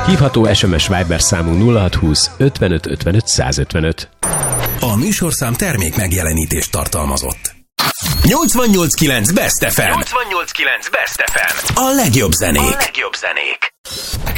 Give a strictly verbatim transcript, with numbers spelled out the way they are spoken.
Hívható es em es Viber számunk nulla hatszázhúsz ötvenöt ötvenöt százötvenöt. A műsorszám termék megjelenítést tartalmazott. nyolcvannyolc kilenc Best ef em. nyolcvannyolc kilenc Best ef em. A legjobb zenék. A legjobb zenék.